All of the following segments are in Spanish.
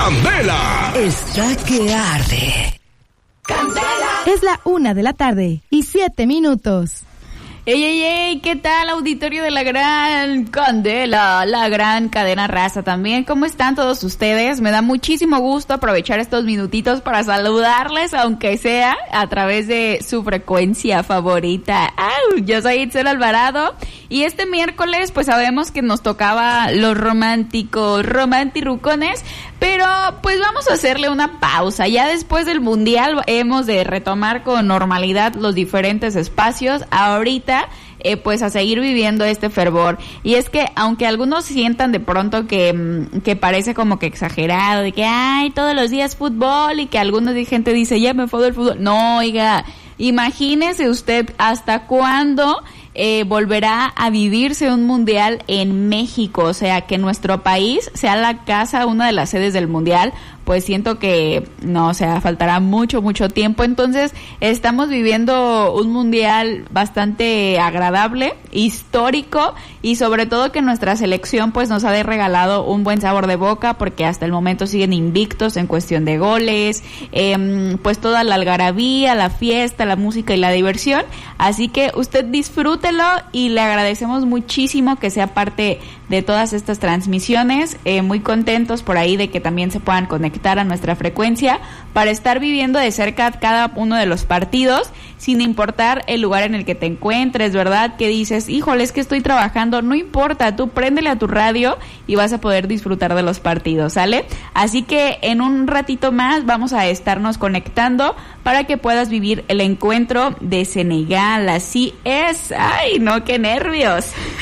Candela está que arde. ¡Candela! Es la 1:07 p.m. ¡Ey, ey, ey! ¿Qué tal, auditorio de la Gran Candela, la gran cadena raza también? ¿Cómo están todos ustedes? Me da muchísimo gusto aprovechar estos minutitos para saludarles, aunque sea a través de su frecuencia favorita. ¡Au! Yo soy Itzel Alvarado y este miércoles pues sabemos que nos tocaba los romantirucones, pero pues vamos a hacerle una pausa. Ya después del Mundial hemos de retomar con normalidad los diferentes espacios. Ahorita pues a seguir viviendo este fervor. Y es que aunque algunos sientan de pronto que parece como que exagerado, de que ay, todos los días fútbol, y que algunos de gente dice ya me fue del fútbol. No, oiga, imagínese usted hasta cuándo volverá a vivirse un mundial en México, o sea, que nuestro país sea la casa, una de las sedes del mundial. Pues siento que no, o sea, faltará mucho tiempo. Entonces estamos viviendo un mundial bastante agradable, histórico, y sobre todo que nuestra selección pues nos ha regalado un buen sabor de boca, porque hasta el momento siguen invictos en cuestión de goles, pues toda la algarabía, la fiesta, la música y la diversión. Así que usted disfrútelo y le agradecemos muchísimo que sea parte de todas estas transmisiones. Muy contentos por ahí de que también se puedan conectar a nuestra frecuencia para estar viviendo de cerca cada uno de los partidos, sin importar el lugar en el que te encuentres, ¿verdad? Que dices, híjole, es que estoy trabajando, no importa, tú préndele a tu radio y vas a poder disfrutar de los partidos, ¿sale? Así que en un ratito más vamos a estarnos conectando para que puedas vivir el encuentro de Senegal. Así es. ¡Ay, no, qué nervios!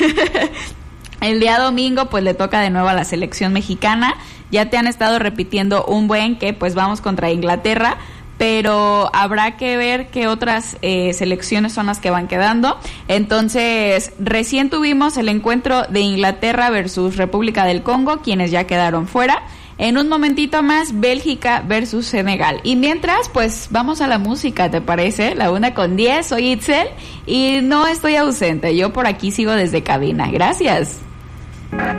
El día domingo pues le toca de nuevo a la selección mexicana. Ya te han estado repitiendo un buen que pues vamos contra Inglaterra, pero habrá que ver qué otras selecciones son las que van quedando. Entonces, recién tuvimos el encuentro de Inglaterra versus República del Congo, quienes ya quedaron fuera. En un momentito más, Bélgica versus Senegal. Y mientras, pues vamos a la música, ¿te parece? La 1:10, soy Itzel y no estoy ausente. Yo por aquí sigo desde cabina. Gracias.